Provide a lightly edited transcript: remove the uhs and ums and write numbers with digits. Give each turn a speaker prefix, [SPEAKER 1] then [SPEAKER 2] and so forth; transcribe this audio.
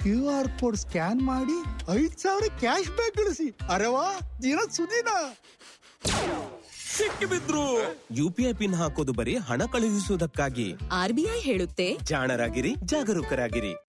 [SPEAKER 1] QR code scan ಮಾಡಿ 5,000 cash back ಗಳಿಸಿ. ಅರೆ ವಾ, ದಿನ ಸುದಿನ
[SPEAKER 2] ಸಿಕ್ಕಿಬಿದ್ರು. UPI ಪಿನ್ ಹಾಕೋದು ಬರೀ ಹಣ ಕಳುಹಿಸುವುದಕ್ಕಾಗಿ.
[SPEAKER 3] RBI ಹೇಳುತ್ತೆ,
[SPEAKER 2] ಜಾಣರಾಗಿರಿ, ಜಾಗರೂಕರಾಗಿರಿ.